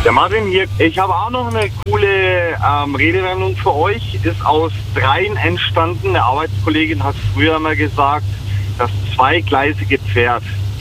Der Martin hier. Ich habe auch noch eine coole Redewendung für euch. Ist aus Dreien entstanden. Eine Arbeitskollegin hat früher mal gesagt, das zweigleisige Pferd.